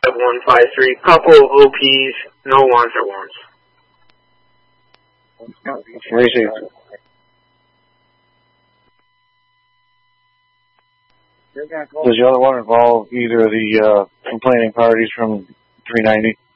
5153. Couple of OPs, no wants or wants. Received. Does the other one involve either of the complaining parties from 390?